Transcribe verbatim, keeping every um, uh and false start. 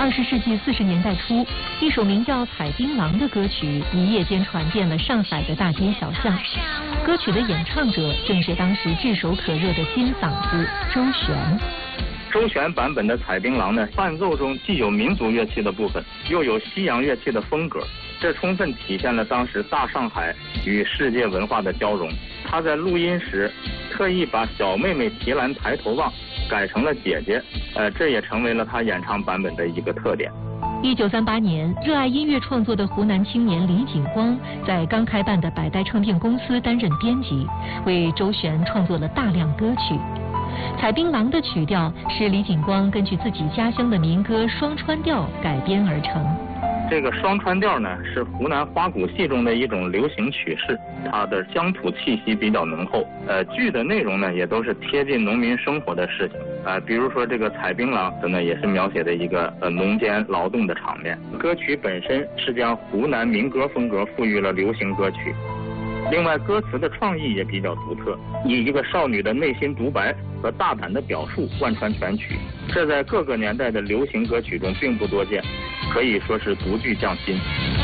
二十世纪四十年代初，一首名叫《采槟榔》的歌曲一夜间传遍了上海的大街小巷。歌曲的演唱者正是当时炙手可热的金嗓子周璇。 周璇版本的《采槟榔》呢，伴奏中既有民族乐器的部分，又有西洋乐器的风格，这充分体现了当时大上海与世界文化的交融。他在录音时特意把小妹妹提篮抬头望改成了姐姐，呃，这也成为了他演唱版本的一个特点。 一九三八年，热爱音乐创作的湖南青年李景光在刚开办的百代唱片公司担任编辑，为周璇创作了大量歌曲。《采槟榔》的曲调是李景光根据自己家乡的民歌双川调改编而成。 这个双川调呢，是湖南花鼓戏中的一种流行曲式，它的乡土气息比较浓厚。呃，剧的内容呢，也都是贴近农民生活的事情。呃，比如说这个采槟榔的呢，也是描写的一个呃农间劳动的场面。歌曲本身是将湖南民歌风格赋予了流行歌曲。另外，歌词的创意也比较独特，以一个少女的内心独白和大胆的表述贯穿全曲，这在各个年代的流行歌曲中并不多见，可以说是独具匠心。